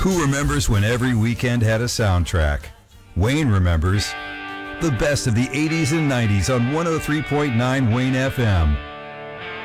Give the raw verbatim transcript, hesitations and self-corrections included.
Who remembers when every weekend had a soundtrack? Wayne remembers the best of the eighties and nineties on one oh three point nine Wayne F M.